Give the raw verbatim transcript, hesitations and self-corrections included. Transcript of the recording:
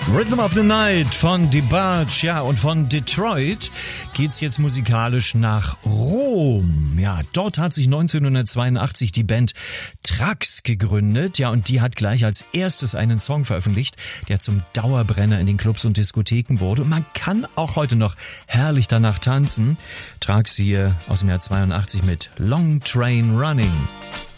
Rhythm of the Night von DeBarge, ja, und von Detroit geht's jetzt musikalisch nach Rom. Ja, dort hat sich neunzehnhundertzweiundachtzig die Band Trax gegründet, ja, und die hat gleich als erstes einen Song veröffentlicht, der zum Dauerbrenner in den Clubs und Diskotheken wurde. Und man kann auch heute noch herrlich danach tanzen. Trax hier aus dem Jahr zweiundachtzig mit Long Train Running.